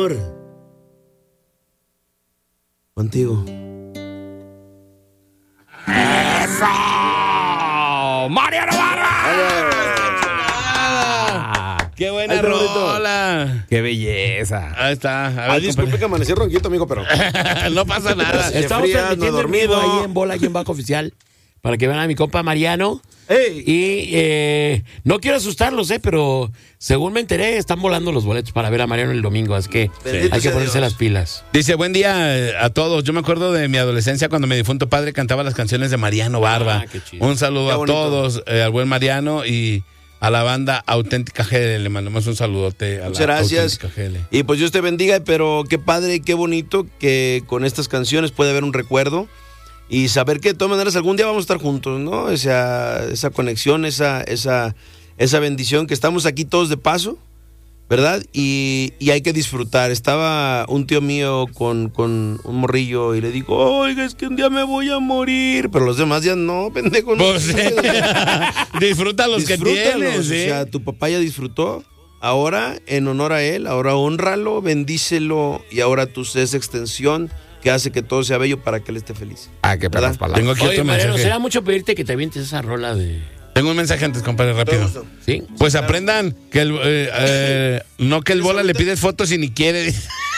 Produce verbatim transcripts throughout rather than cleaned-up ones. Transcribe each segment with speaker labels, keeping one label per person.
Speaker 1: Señor. Contigo.
Speaker 2: ¡Eso! ¡Mariano Barba!
Speaker 3: ¡Qué buena rola!
Speaker 2: ¡Qué belleza!
Speaker 3: Ahí está. A ver,
Speaker 1: Ah, disculpe que amanecí ronquito, amigo, pero...
Speaker 3: no pasa nada.
Speaker 1: Estamos
Speaker 2: Estamos
Speaker 1: frías, no he
Speaker 2: transmitiendo en vivo
Speaker 1: dormido.
Speaker 2: ahí en Bola, aquí en Bajo Oficial, para que vean a mi compa Mariano.
Speaker 1: ¡Ey!
Speaker 2: Y eh, no quiero asustarlos, eh, pero según me enteré, están volando los boletos para ver a Mariano el domingo, así que
Speaker 1: Bendito
Speaker 2: hay que
Speaker 1: sea
Speaker 2: ponerse
Speaker 1: Dios.
Speaker 2: las pilas.
Speaker 3: Dice, buen día a todos. Yo me acuerdo de mi adolescencia cuando mi difunto padre cantaba las canciones de Mariano Barba.
Speaker 2: Ah, qué chido.
Speaker 3: Un saludo
Speaker 1: Qué
Speaker 3: a
Speaker 1: bonito.
Speaker 3: todos, eh, al buen Mariano y a la banda Auténtica G L. Le mandamos un saludote a
Speaker 1: Muchas
Speaker 3: la
Speaker 1: gracias.
Speaker 3: Auténtica G L.
Speaker 1: Y pues Dios te bendiga, pero qué padre y qué bonito que con estas canciones puede haber un recuerdo y saber que de todas maneras algún día vamos a estar juntos, ¿no? Esa, esa conexión, esa, esa, esa bendición que estamos aquí todos de paso, ¿verdad? Y, y hay que disfrutar. Estaba un tío mío con, con un morrillo y le digo, oiga, es que un día me voy a morir, pero los demás ya no, pendejo. No.
Speaker 3: Pues, disfruta los que
Speaker 1: Disfrútalos,
Speaker 3: tienes,
Speaker 1: o
Speaker 3: ¿eh?
Speaker 1: sea, tu papá ya disfrutó. Ahora, en honor a él, ahora honralo, bendícelo y ahora tú sé esa extensión que hace que todo sea bello para que él esté feliz.
Speaker 2: Ah, qué
Speaker 1: ¿Verdad?
Speaker 2: perras palabras.
Speaker 3: Tengo aquí
Speaker 2: Oye,
Speaker 3: otro
Speaker 2: Mariano,
Speaker 3: mensaje.
Speaker 2: será mucho pedirte que te avientes esa rola de...
Speaker 3: Tengo un mensaje antes, compadre, rápido.
Speaker 1: Todo esto.
Speaker 2: ¿Sí?
Speaker 3: Pues aprendan que el, eh, eh, no que el bola le pides fotos y ni quiere.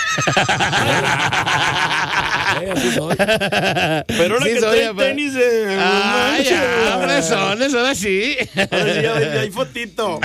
Speaker 2: Eh, así soy.
Speaker 1: Pero ahora
Speaker 3: Sí,
Speaker 1: que
Speaker 3: soy,
Speaker 1: trae
Speaker 3: apa.
Speaker 1: tenis, eh, no
Speaker 3: Ah,
Speaker 1: manches.
Speaker 3: ya, fresones, ahora sí.
Speaker 1: Ahora sí, ya hay, ya hay fotito.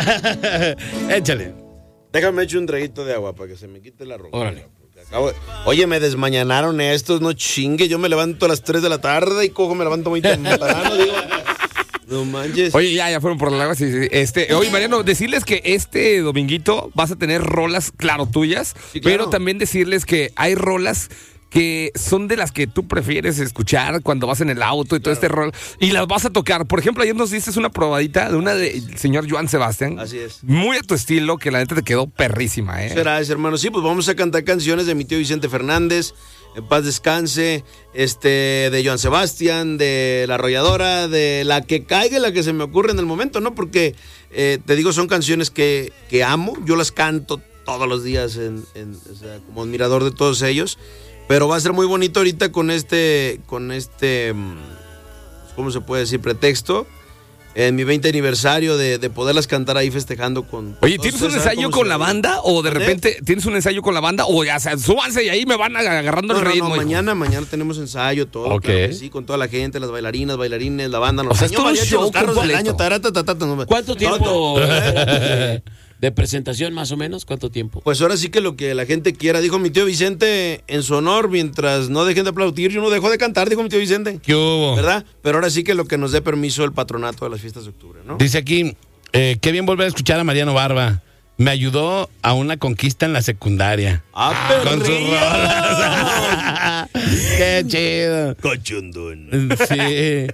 Speaker 3: Échale.
Speaker 1: Déjame echar un traguito de agua para que se me quite la ropa.
Speaker 2: Órale.
Speaker 1: Oye, me desmañanaron estos, no chingue. Yo me levanto a las tres de la tarde y cojo, me levanto muy temprano, digo. No manches.
Speaker 4: Oye, ya, ya fueron por la agua. Sí, sí. Este, oye, Mariano, decirles que este dominguito vas a tener rolas, claro, tuyas,
Speaker 1: Sí, claro.
Speaker 4: pero también decirles que hay rolas que son de las que tú prefieres escuchar cuando vas en el auto y todo este rol, y las vas a tocar. Por ejemplo, ayer nos diste una probadita de una del señor Joan Sebastián.
Speaker 1: Así es.
Speaker 4: Muy a tu estilo, que la neta te quedó perrísima, ¿eh?
Speaker 1: Muchas gracias, hermano. Sí, pues vamos a cantar canciones de mi tío Vicente Fernández, en paz descanse, este, de Joan Sebastián, de La Arrolladora, de la que caiga, la que se me ocurre en el momento, ¿no? Porque, eh, te digo, son canciones que, que amo, yo las canto todos los días en, en, o sea, como admirador de todos ellos, pero va a ser muy bonito ahorita con este, con este, ¿cómo se puede decir? Pretexto. En mi veinte aniversario de, de poderlas cantar ahí festejando con...
Speaker 4: Oye,
Speaker 1: todos
Speaker 4: ¿tienes un
Speaker 1: ustedes saben
Speaker 4: ensayo
Speaker 1: cómo
Speaker 4: con
Speaker 1: se
Speaker 4: la
Speaker 1: ve.
Speaker 4: banda o de
Speaker 1: ¿Mande?
Speaker 4: repente tienes un ensayo con la banda o ya, o sea, súbanse y ahí me van agarrando
Speaker 1: No,
Speaker 4: el
Speaker 1: no,
Speaker 4: ritmo?
Speaker 1: no,
Speaker 4: hijo?
Speaker 1: mañana, mañana tenemos ensayo, todo.
Speaker 4: Ok.
Speaker 1: Claro que sí, con toda la gente, las bailarinas, bailarines, la banda.
Speaker 4: O sea, es
Speaker 1: años
Speaker 4: todo un
Speaker 1: mariachi,
Speaker 4: show
Speaker 1: los carros del
Speaker 4: completo.
Speaker 1: año, tarata, tatata, no,
Speaker 2: ¿Cuánto
Speaker 1: todo,
Speaker 2: tiempo
Speaker 1: todo.
Speaker 2: de, de presentación más o menos? ¿Cuánto tiempo?
Speaker 1: Pues ahora sí que lo que la gente quiera. Dijo mi tío Vicente en su honor, mientras no dejen de aplaudir, yo no dejo de cantar, dijo mi tío Vicente.
Speaker 3: ¿Qué hubo?
Speaker 1: ¿Verdad? Pero ahora sí que lo que nos dé permiso el patronato de las fiestas de octubre, ¿no?
Speaker 3: Dice aquí, eh, qué bien volver a escuchar a Mariano Barba. Me ayudó a una conquista en la secundaria.
Speaker 1: ¡Ah,
Speaker 3: Con sus
Speaker 1: perrillo!
Speaker 3: rolas. Qué chido.
Speaker 1: Cochondón.
Speaker 3: Sí.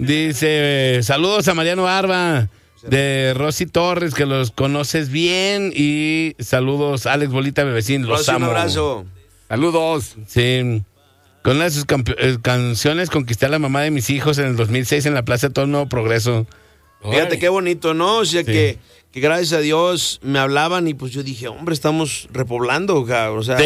Speaker 3: Dice, saludos a Mariano Barba. De Rosy Torres, que los conoces bien. Y saludos, Alex Bolita Bebecín, los
Speaker 1: Rosy, un
Speaker 3: amo.
Speaker 1: abrazo.
Speaker 4: Saludos.
Speaker 3: Sí. Con una de sus campe- eh, canciones conquisté a la mamá de mis hijos en el dos mil seis en la Plaza de Todo Nuevo Progreso.
Speaker 1: Fíjate qué bonito, ¿no? O sea,
Speaker 3: Sí.
Speaker 1: que, que gracias a Dios me hablaban y pues yo dije, hombre, estamos repoblando, cabrón. O sea,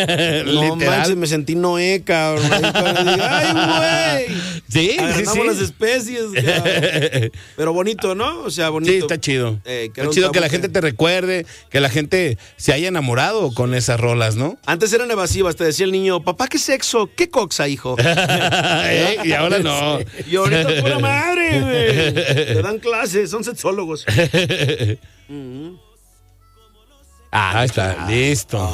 Speaker 1: no
Speaker 3: Literal.
Speaker 1: manches, me sentí Noé, cabrón. Ahí, cabrón, dije, ¡ay, güey!
Speaker 3: Sí, sí,
Speaker 1: Agrandamos
Speaker 3: sí.
Speaker 1: las especies, cabrón. Pero bonito, ¿no? O sea, bonito.
Speaker 3: Sí, está chido.
Speaker 1: Eh, que
Speaker 3: está
Speaker 1: era un
Speaker 3: chido que
Speaker 1: tabú
Speaker 3: la gente te recuerde, que la gente se haya enamorado con esas rolas, ¿no?
Speaker 1: Antes eran evasivas, te decía el niño, papá, ¿qué sexo? ¿Qué coxa, hijo?
Speaker 3: ¿Eh? Y ahora no.
Speaker 1: Y ahorita, pura madre, güey. Te dan clases, son sexólogos.
Speaker 3: Ah, ahí está, listo.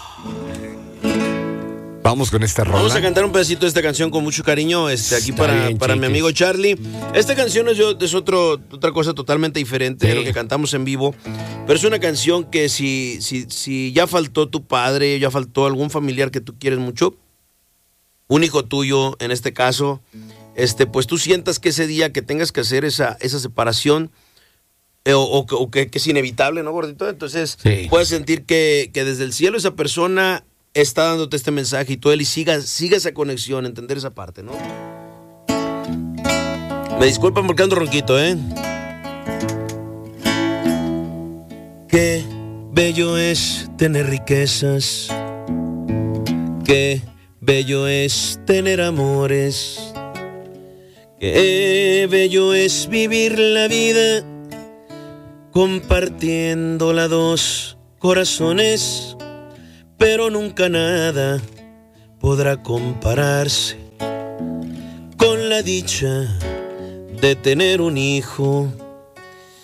Speaker 4: Vamos con esta rola.
Speaker 1: Vamos a cantar un pedacito de esta canción con mucho cariño, este, aquí
Speaker 2: Está
Speaker 1: para,
Speaker 2: bien,
Speaker 1: para mi
Speaker 2: chiquis.
Speaker 1: amigo Charlie. Esta canción es, yo- es otro, otra cosa totalmente diferente de
Speaker 2: Sí.
Speaker 1: lo que cantamos en vivo, pero es una canción que si, si, si ya faltó tu padre, ya faltó algún familiar que tú quieres mucho, un hijo tuyo en este caso, este, pues tú sientas que ese día que tengas que hacer esa, esa separación, eh, o, o que- o que, que es inevitable, ¿no, gordito? Entonces
Speaker 2: Sí.
Speaker 1: puedes sentir que, que desde el cielo esa persona está dándote este mensaje y tú él y siga, siga esa conexión, entender esa parte, ¿no? Me disculpan porque ando ronquito, ¿eh? Qué bello es tener riquezas Qué bello es tener amores, qué bello es vivir la vida compartiéndola dos corazones, pero nunca nada podrá compararse con la dicha de tener un hijo